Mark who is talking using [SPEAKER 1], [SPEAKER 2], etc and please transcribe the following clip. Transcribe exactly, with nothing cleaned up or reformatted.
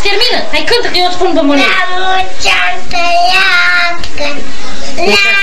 [SPEAKER 1] termină. Hai, cântă că eu îți pun bombonie.
[SPEAKER 2] La mulți ani trăiască, la